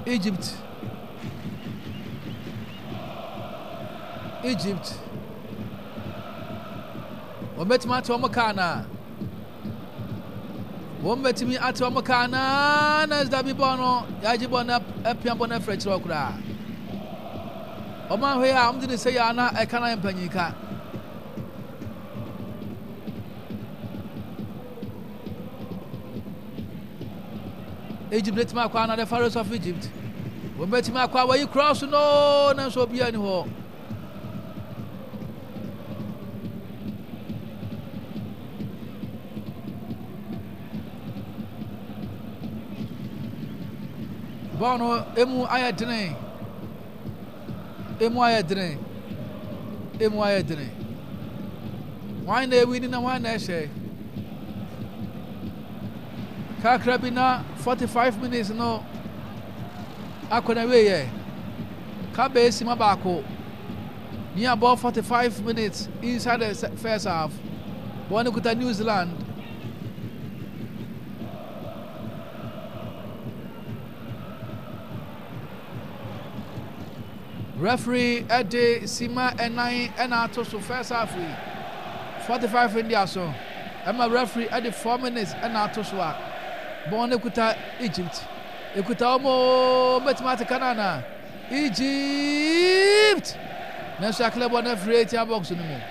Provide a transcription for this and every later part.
Egypt. Wambetimi ati omokana. Wambetimi ati omokana na zdabi bono yaji bono epian bono frechiro okura. Oma hwe a amdini se ya na ekana empanyika. Egypt letimi akwa na the Pharaohs of Egypt. Wambetimi akwa wayi cross no na so bia ni ho. Bono emu ayedene. Why na winning na why na she? Kakrabina 45 minutes no. Akona we ye. Ka base mabako. Near about 45 minutes inside the first half. Bono kuta New Zealand. Referee Eddie Sima and 9 and out so first half 45 India so. I'm a referee at the 4 minutes and out so. Born Ekuta Egypt. Ekuta Omo Mathematica Nana. Egypt. Nasha club on a free box in the moon.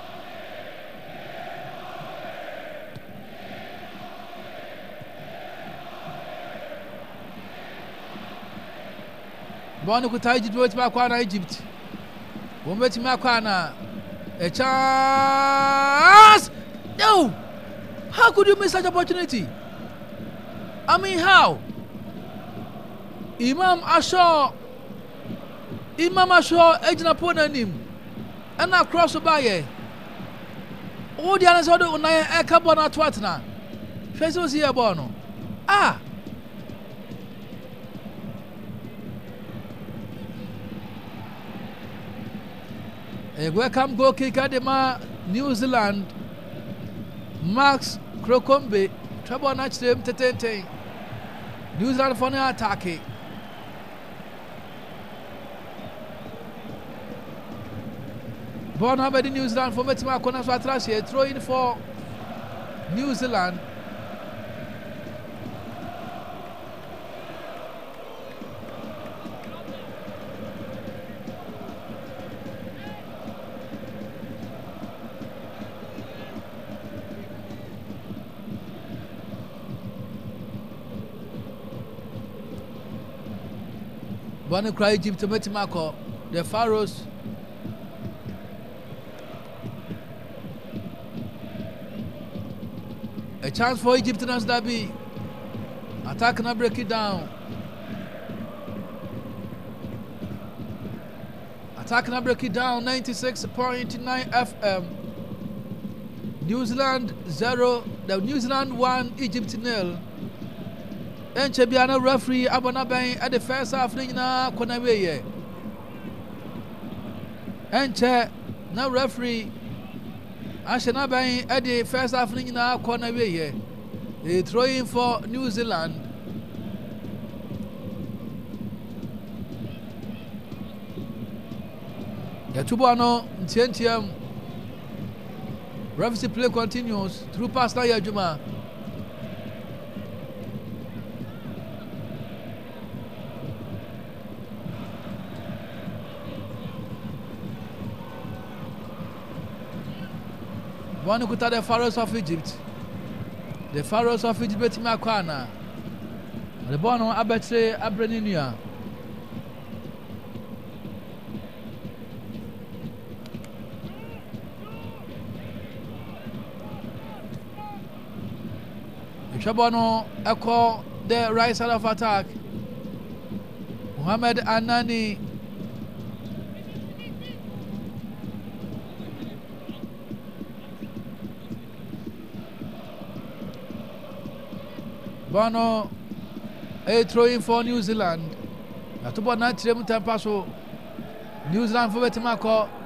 Born Ekuta Egypt wait back on Egypt. Won't bet Makwana. A chance. No. How could you miss such opportunity? I mean, how? Imam Ashaw, Ejina Ponanim, and now cross the baye. All the others are on a carbon at Watna. Face was here, Bono. Ah, a welcome goal kicker, the New Zealand, Max Crocombe, trouble not to him. New Zealand for an attack. Born over the New Zealand for Metima Konas Watrasia, throwing for New Zealand. One cry Egypt to Metimako, the Pharaohs. A chance for Egypt to Dabi. Attack and break it down. Attack and break it down. 96.9 FM. New Zealand 0. The New Zealand 1. Egypt 0. And Chebiana referee Abonabang at the first half na Konaweye. And Che now referee Ashanabang at the first half na Konaweye. They throwing for New Zealand. Yatubano Ntientiam. Referee play continues through past Yajuma. One who the Pharaohs of Egypt. The Pharaohs of Egypt Makwana. The Bono Abetre Abreninia. Shabono echo the right side of attack. Muhammad Anani. Bono a throwing for New Zealand. Atubo na tirem tampaso. New Zealand for Betimako.